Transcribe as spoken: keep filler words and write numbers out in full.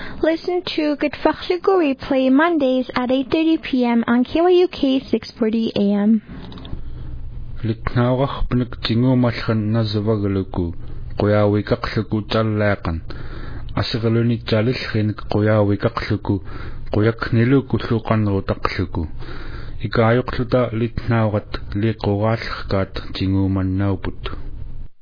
Listen to Good Fachlugo replay Mondays at eight thirty p.m. on K Y U K six forty A M. Litnaurach pnik tingu malchan nazavagaluku, Qoyawi kakluku talakan. Asigaluni talilhin Qoyawi kakluku, Qoyak niluku lukan rotakluku. Ikayokluta litnaurat liqogalkat tingu man nauput.